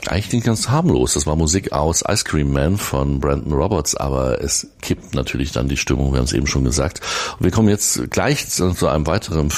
Eigentlich klingt ganz harmlos. Das war Musik aus Ice Cream Man von Brandon Roberts, aber es kippt natürlich dann die Stimmung, wir haben es eben schon gesagt. Und wir kommen jetzt gleich zu einem weiteren